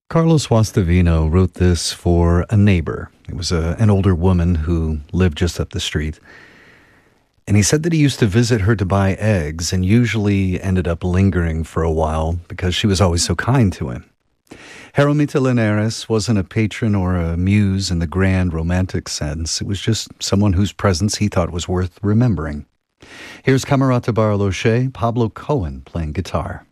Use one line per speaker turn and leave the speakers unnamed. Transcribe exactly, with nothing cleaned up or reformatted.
Carlos Guastavino wrote this for a neighbor. It was a, an older woman who lived just up the street. And he said that he used to visit her to buy eggs and usually ended up lingering for a while because she was always so kind to him. Jeromita Linares wasn't a patron or a muse in the grand romantic sense. It was just someone whose presence he thought was worth remembering. Here's Camerata Barloche, Pablo Cohen playing guitar.